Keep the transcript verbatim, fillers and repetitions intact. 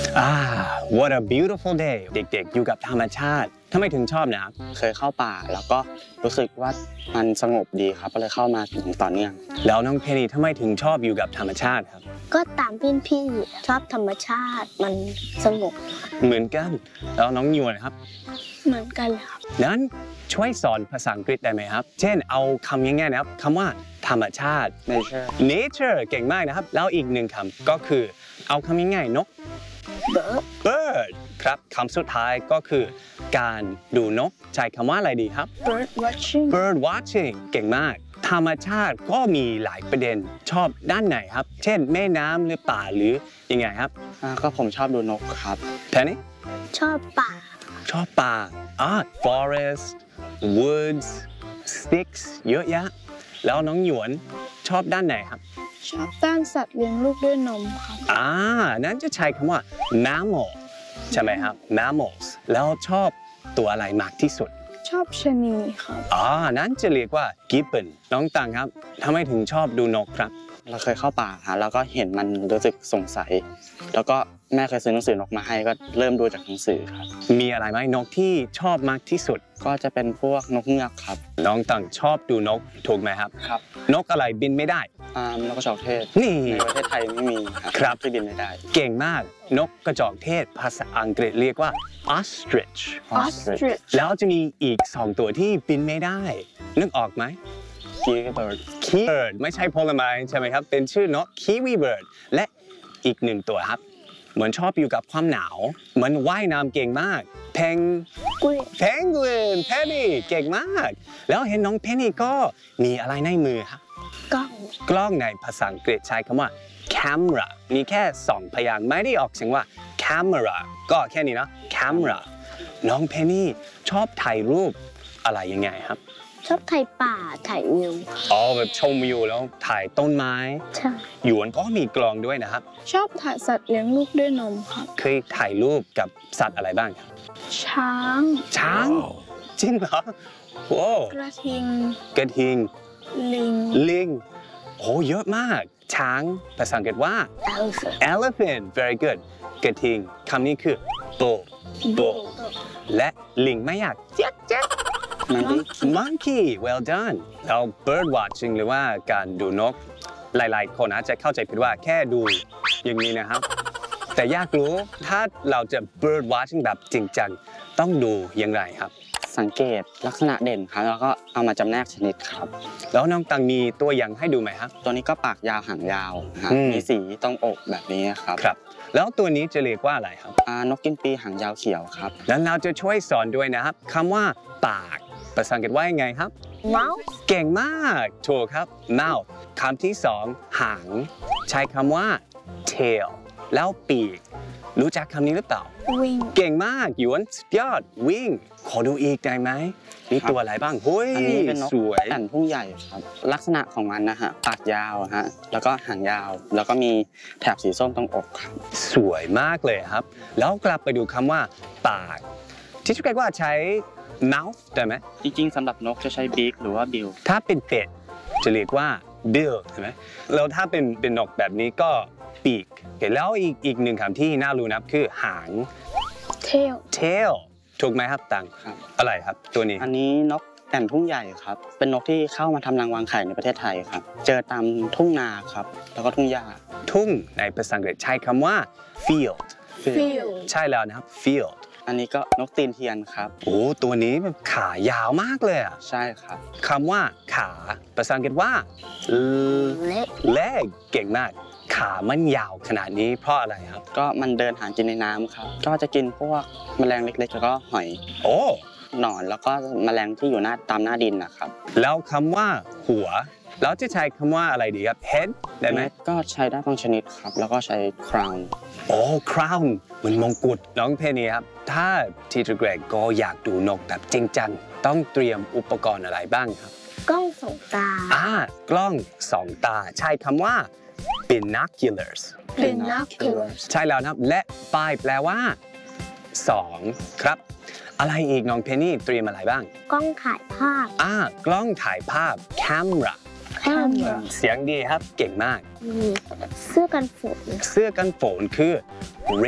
อ่า what a beautiful day เด็กๆอยู่กับธรรมชาติทำไมถึงชอบนะครับเคยเข้าป่าแล้วก็รู้สึกว่ามันสงบดีครับก็เลยเข้ามาอย่างต่อเนื่องแล้วน้องเพนนีทำไมถึงชอบอยู่กับธรรมชาติครับก็ตามพี่ๆชอบธรรมชาติมันสงบเหมือนกันแล้วน้องยวนครับเหมือนกันเลยครับนั้นช่วยสอนภาษาอังกฤษได้ไหมครับเช่นเอาคำง่ายๆนะครับคำว่าธรรมชาติ nature nature เก่งมากนะครับแล้วอีกหนึ่งคำก็คือเอาคำง่ายๆนก bird bird ครับคำสุดท้ายก็คือการดูนกใช้คำว่าอะไรดีครับ bird watching bird watching เก่งมากธรรมชาติก็มีหลายประเด็นชอบด้านไหนครับเช่นแม่น้ำหรือป่าหรือยังไงครับก็ผมชอบดูนกครับแพนนี่ชอบป่าชอบป่าอ่า forest woods sticks เยอะแยะแล้วน้องหยวนชอบด้านไหนครับชอบด้านสัตว์เลี้ยงลูกด้วยนมครับอ่านั้นจะใช้คำว่า mammal ใช่ไหมครับ mammals แล้วชอบตัวอะไรมากที่สุดชอบชะนีครับอ่านั้นจะเรียกว่า gibbon น้องตังครับทำไมถึงชอบดูนกครับเราเคยเข้าป่าฮะแล้วก็เห็นมันรู้สึกสงสัยแล้วก็แม่เคยซื้อหนังสือนกมาให้ก็เริ่มดูจากหนังสือครับมีอะไรไหมนกที่ชอบมากที่สุดก็จะเป็นพวกนกเงือกครับน้องตังชอบดูนกถูกไหมครับครับนกอะไรบินไม่ได้อ่านกกระจอกเทศนี่ในประเทศไทยไม่มีครับที่บินไม่ได้เก่งมากนกกระจอกเทศภาษาอังกฤษเรียกว่า ostrich ostrich แล้วจะมีอีกสองตัวที่บินไม่ได้นึกออกไหม kiwi bird kiwi bird ไม่ใช่ผลไม้ใช่ไหมครับเป็นชื่อนก kiwi bird และอีกหนึ่งตัวครับเหมือนชอบอยู่กับความหนาวเหมือนว่ายน้ำเก่งมากเพงเพนกวินเพนนีเก่งมากแล้วเห็นน้องเพนนีก็มีอะไรในมือครับกล้องกล้องในภาษาอังกฤษใช้คำว่า camera มีแค่สองพยางค์ไม่ได้ออกเสียงว่า camera ก็แค่นี้นะ camera น้องเพนนีชอบถ่ายรูปอะไรยังไงครับชอบถ่ายป่าถ่ายวิวอ๋อแบบชมวิวแล้วถ่ายต้นไม้ใช่หยวนก็มีกลองด้วยนะครับชอบถ่ายสัตว์เลี้ยงลูกด้วยนมครับเคยถ่ายรูปกับสัตว์อะไรบ้างครับช้างช้างจริงเหรอโอ้กระทิงกระทิงลิงลิงโอ้เยอะมากช้างภาษาอังกฤษว่า elephant elephant very good กระทิงคำนี้คือ bull bull และลิงไม่อยากเจ๊กเจ๊ก monkey well done แล้ว bird watching หรือว่าการดูนกหลายๆคนอาจจะเข้าใจผิดว่าแค่ดูอย่างนี้นะครับแต่อยากรู้ถ้าเราจะ bird watching แบบจริงจังต้องดูอย่างไรครับสังเกตลักษณะเด่นครับแล้วก็เอามาจำแนกชนิดครับแล้วน้องตังมีตัวอย่างให้ดูไหมครับตัวนี้ก็ปากยาวหางยาวมีสีตรงอกแบบนี้ครับครับแล้วตัวนี้จะเรียกว่าอะไรครับนกกินปีหางยาวเขียวครับแล้วเราจะช่วยสอนด้วยนะครับคำว่าปากภาษาอังกฤษว่ายังไงครับ mouth เก่งมากถูกครับ mouth คำที่สองหางใช้คำว่า tail แล้วปีกรู้จักคำนี้หรือเปล่า wing เก่งมากหยวนสุดยอด wing ขอดูอีกได้ไหมมีตัวอะไรบ้างเฮ้ยอันนี้เป็นนกสวยแต่นพุ่งใหญ่ครับลักษณะของมันนะฮะปากยาวฮะแล้วก็หางยาวแล้วก็มีแถบสีส้มตรงอกครับสวยมากเลยครับแล้วกลับไปดูคำว่าปากที่ชุกเรียกว่าใช้ mouth ได้ไหมจริงๆสำหรับนกจะใช้ beak หรือว่า bill ถ้าเป็นเป็ดจะเรียกว่า bill ใช่ไหมแล้วถ้าเป็นเป็นนกแบบนี้ก็ปีกแล้วอีกอีกหนึ่งคำที่น่ารู้นะคือหาง tail tail ถูกไหมครับตังครับอะไรครับตัวนี้อันนี้นกแต่นทุ่งใหญ่ครับเป็นนกที่เข้ามาทำรังวางไข่ในประเทศไทยครับเจอตามทุ่งนาครับแล้วก็ทุ่งหญ้าทุ่งในภาษาอังกฤษใช้คำว่า field field ใช่แล้วนะครับ field อันนี้ก็นกตีนเทียนครับโอ้ตัวนี้แบบขายาวมากเลยอ่ะใช่ครับคำว่าขาภาษาอังกฤษว่า leg leg เก่งมากขามันยาวขนาดนี้เพราะอะไรครับก็มันเดินหากินในน้ำครับก็จะกินพวกแมลงเล็กๆแล้วก็หอยโอ้หนอนแล้วก็แมลงที่อยู่หน้าตามหน้าดินนะครับแล้วคำว่าหัวแล้วจะใช้คำว่าอะไรดีครับ head ได้ไหมก็ใช้ได้บางชนิดครับแล้วก็ใช้ crown โอ้ crown เหมือนมงกุฎน้องเพนีครับถ้าทีเจอร์เกรกก็อยากดูนกแบบจริงจังต้องเตรียมอุปกรณ์อะไรบ้างครับกล้องสองตาอ่ากล้องสองตาใช้คำว่า binoculars binoculars ใช่แล้วนะครับและป้ายแปลว่าสองครับอะไรอีกน้องเพนนี่เตรียมอะไรบ้างกล้องถ่ายภาพอ่ากล้องถ่ายภาพ camera camera เสียงดีครับเก่งมากเสื้อกันฝนเสื้อกันฝนคือ